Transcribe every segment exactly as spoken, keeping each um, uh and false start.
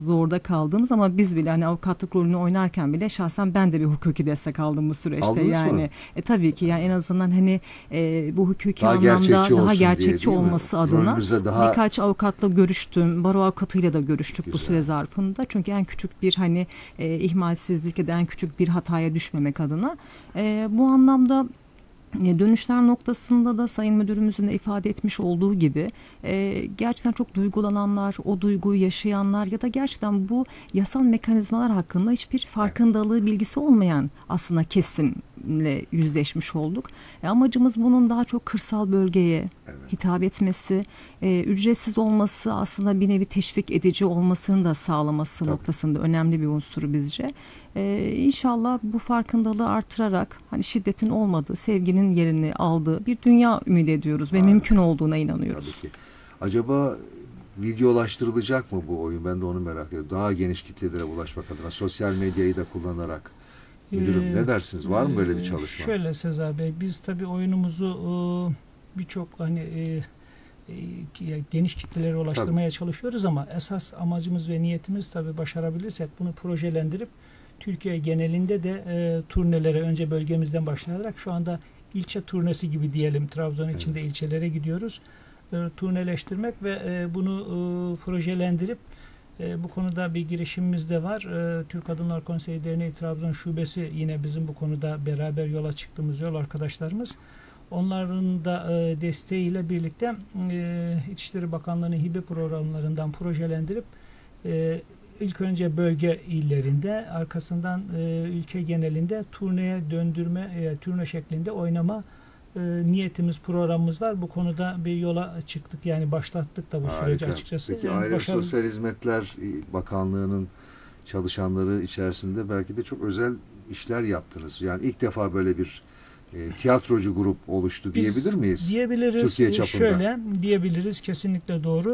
zorda kaldığımız ama biz bile hani avukatlık rolünü oynarken bile şahsen ben de bir hukuki destek aldım bu süreçte. Aldınız yani mı? e, tabii ki yani en azından hani e, bu hukuki Daha anlamda gerçekçi daha olsun diye gerçekçi değil mi? olması adına Rolünüze daha birkaç avukatla görüştüm. Baro avukatıyla da görüştük bu güzel. süre zarfında. Çünkü en küçük bir hani e, ihmalsizlik ya da en küçük bir hataya düşmemek adına. E, bu anlamda e, dönüşler noktasında da Sayın Müdürümüzün de ifade etmiş olduğu gibi e, gerçekten çok duygulananlar, o duyguyu yaşayanlar ya da gerçekten bu yasal mekanizmalar hakkında hiçbir farkındalığı, bilgisi olmayan aslında kesimle yüzleşmiş olduk. E, amacımız bunun daha çok kırsal bölgeye Evet. hitap etmesi, e, ücretsiz olması, aslında bir nevi teşvik edici olmasını da sağlaması Tabii. noktasında önemli bir unsuru bizce. Ee, inşallah bu farkındalığı artırarak hani şiddetin olmadığı, sevginin yerini aldığı bir dünya ümit ediyoruz ve Harika. mümkün olduğuna inanıyoruz. Tabii ki. Acaba videolaştırılacak mı bu oyun? Ben de onu merak ediyorum. Daha geniş kitlelere ulaşmak adına sosyal medyayı da kullanarak. Müdürüm Ee, ne dersiniz? Var mı böyle bir e, çalışma? Şöyle Sezai Bey, biz tabii oyunumuzu e, birçok hani e, e, geniş kitlelere ulaştırmaya tabii. çalışıyoruz ama esas amacımız ve niyetimiz tabii başarabilirsek bunu projelendirip Türkiye genelinde de e, turnelere önce bölgemizden başlayarak şu anda ilçe turnesi gibi diyelim, Trabzon Evet. içinde ilçelere gidiyoruz. E, turneleştirmek ve e, bunu e, projelendirip e, bu konuda bir girişimimiz de var. E, Türk Kadınlar Konseyi Derneği Trabzon Şubesi yine bizim bu konuda beraber yola çıktığımız yol arkadaşlarımız. Onların da e, desteğiyle birlikte e, İçişleri Bakanlığı'nın hibe programlarından projelendirip e, İlk önce bölge illerinde, arkasından e, ülke genelinde turneye döndürme, e, turne şeklinde oynama e, niyetimiz, programımız var. Bu konuda bir yola çıktık, yani başlattık da bu Harika. süreci açıkçası. Peki Yani Aile ve başarılı... Sosyal Hizmetler Bakanlığı'nın çalışanları içerisinde belki de çok özel işler yaptınız. Yani ilk defa böyle bir e, tiyatrocu grup oluştu Biz diyebilir miyiz? Diyebiliriz. Türkiye çapında. Şöyle diyebiliriz, kesinlikle doğru.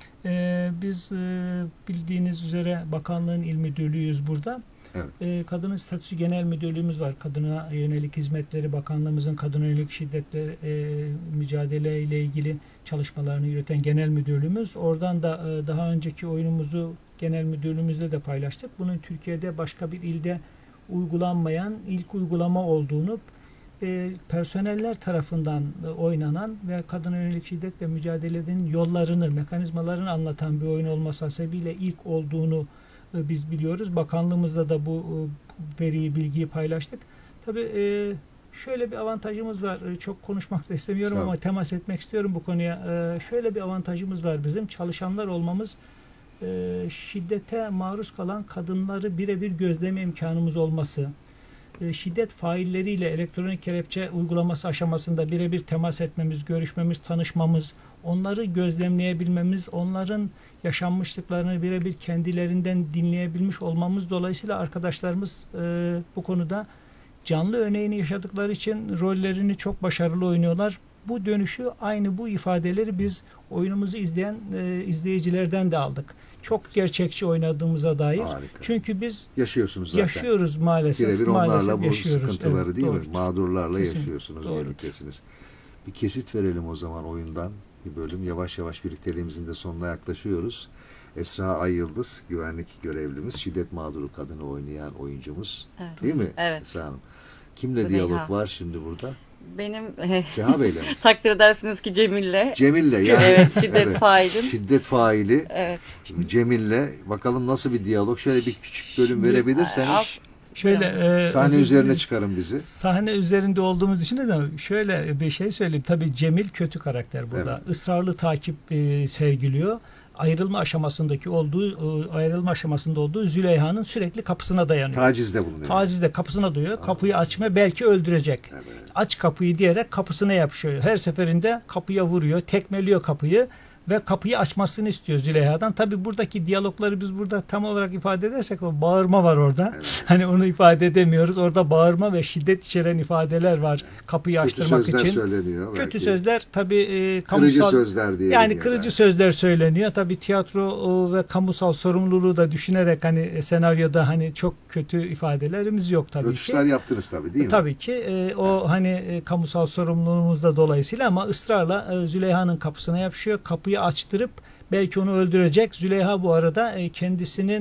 Ee, biz e, bildiğiniz üzere bakanlığın il müdürlüğüyüz burada. Evet. Ee, Kadın Statüsü Genel Müdürlüğümüz var. Kadına yönelik hizmetleri, bakanlığımızın kadına yönelik şiddetle e, mücadele ile ilgili çalışmalarını yürüten genel müdürlüğümüz. Oradan da e, daha önceki oyunumuzu genel müdürlüğümüzle de paylaştık. Bunun Türkiye'de başka bir ilde uygulanmayan ilk uygulama olduğunu, e, personeller tarafından e, oynanan ve kadına yönelik şiddetle mücadelenin yollarını, mekanizmalarını anlatan bir oyun olması hasebiyle ilk olduğunu e, biz biliyoruz. Bakanlığımızda da bu e, veriyi, bilgiyi paylaştık. Tabii e, şöyle bir avantajımız var. E, çok konuşmak da istemiyorum ama temas etmek istiyorum bu konuya. E, şöyle bir avantajımız var bizim. Çalışanlar olmamız, e, şiddete maruz kalan kadınları birebir gözleme imkanımız olması, şiddet failleriyle elektronik kelepçe uygulaması aşamasında birebir temas etmemiz, görüşmemiz, tanışmamız, onları gözlemleyebilmemiz, onların yaşanmışlıklarını birebir kendilerinden dinleyebilmiş olmamız dolayısıyla arkadaşlarımız e, bu konuda canlı örneğini yaşadıkları için rollerini çok başarılı oynuyorlar. Bu dönüşü, aynı bu ifadeleri biz oyunumuzu izleyen e, izleyicilerden de aldık. Çok gerçekçi oynadığımıza dair. Harika. Çünkü biz yaşıyorsunuz zaten. Yaşıyoruz maalesef. Birebir maalesef onlarla bu yaşıyoruz. sıkıntıları Evet, değil doğrudur. mi? Mağdurlarla Kesin, yaşıyorsunuz, doğrudur. birliktesiniz. Bir kesit verelim o zaman oyundan. Bir bölüm. Yavaş yavaş birlikteliğimizin de sonuna yaklaşıyoruz. Esra Ay Yıldız, güvenlik görevlimiz, şiddet mağduru kadını oynayan oyuncumuz. Evet. Değil mi Evet. Esra Hanım? Kimle Züleyha. diyalog var şimdi burada? Benim Seha Bey'le mi? takdir edersiniz ki Cemil'le. Cemil'le yani. Evet, şiddet evet. failim. Şiddet faili. Evet. Cemil'le. Bakalım nasıl bir diyalog? Şöyle bir küçük bölüm Şimdi, verebilirseniz. Az- Şöyle e, Sahne özür üzerine dilerim. çıkarın bizi. Sahne üzerinde olduğumuz için de şöyle bir şey söyleyeyim. Tabii Cemil kötü karakter burada. Evet. Israrlı takip e, sergiliyor. Ayrılma aşamasındaki olduğu e, ayrılma aşamasında olduğu Züleyha'nın sürekli kapısına dayanıyor. Tacizde bulunuyor. Tacizde kapısına duyuyor. Kapıyı açma, belki öldürecek. Evet. Aç kapıyı diyerek kapısına yapışıyor. Her seferinde kapıya vuruyor, tekmeliyor kapıyı ve kapıyı açmasını istiyor Züleyha'dan. Tabii buradaki diyalogları biz burada tam olarak ifade edersek o bağırma var orada. Evet. Hani onu ifade edemiyoruz. Orada bağırma ve şiddet içeren ifadeler var kapıyı Kötü açtırmak sözler için. söyleniyor. Kötü belki. sözler tabii e, Kırıcı kamusal, sözler diyelim. yani ya kırıcı da. sözler söyleniyor. Tabii tiyatro o, ve kamusal sorumluluğu da düşünerek hani e, senaryoda hani çok kötü ifadelerimiz yok tabii Rötuşlar ki. yaptınız tabii değil mi? Tabii ki e, o hani e, kamusal sorumluluğumuz da dolayısıyla, ama ısrarla e, Züleyha'nın kapısına yapışıyor. Kapıyı açtırıp belki onu öldürecek. Züleyha bu arada e, kendisinin